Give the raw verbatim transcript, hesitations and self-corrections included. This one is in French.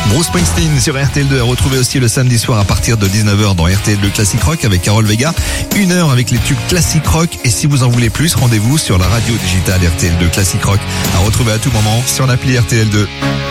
Bruce Springsteen sur R T L deux à retrouver aussi le samedi soir à partir de dix-neuf heures dans R T L deux Classic Rock avec Carole Vega. Une heure avec les tubes Classic Rock. Et si vous en voulez plus, rendez-vous sur la radio digitale R T L deux Classic Rock à retrouver à tout moment sur l'appli R T L deux.